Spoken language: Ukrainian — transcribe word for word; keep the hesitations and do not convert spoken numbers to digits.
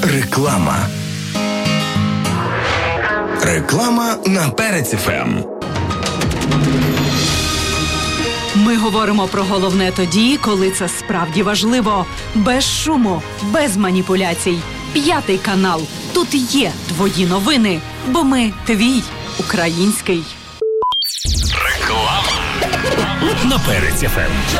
Реклама. Реклама на Перець еф ем. Ми говоримо про головне тоді, коли це справді важливо. Без шуму, без маніпуляцій. П'ятий канал. Тут є твої новини, бо ми твій український. Реклама на Перець еф ем.